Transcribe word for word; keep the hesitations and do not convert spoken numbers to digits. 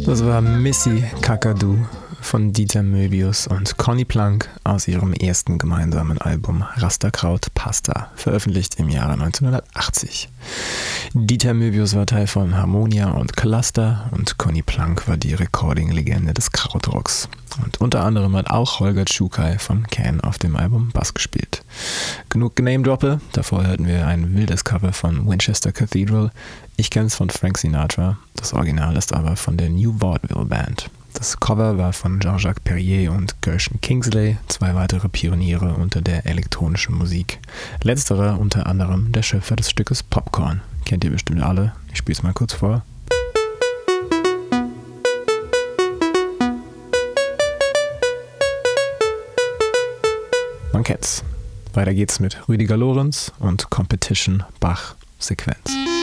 Das war Missy Kakadu von Dieter Möbius und Conny Plank aus ihrem ersten gemeinsamen Album Rasterkraut Pasta, veröffentlicht im Jahre neunzehnhundertachtzig. Dieter Möbius war Teil von Harmonia und Cluster und Conny Plank war die Recording-Legende des Krautrocks. Und unter anderem hat auch Holger Tschukai von Can auf dem Album Bass gespielt. Genug Name-Droppe, davor hörten wir ein wildes Cover von Winchester Cathedral. Ich kenne es von Frank Sinatra, das Original ist aber von der New Vaudeville Band. Das Cover war von Jean-Jacques Perrier und Gershon Kingsley, zwei weitere Pioniere unter der elektronischen Musik. Letzterer unter anderem der Schöpfer des Stückes Popcorn. Kennt ihr bestimmt alle, ich spiele es mal kurz vor. Man kennt's. Weiter geht's mit Rüdiger Lorenz und Competition Bach Sequenz.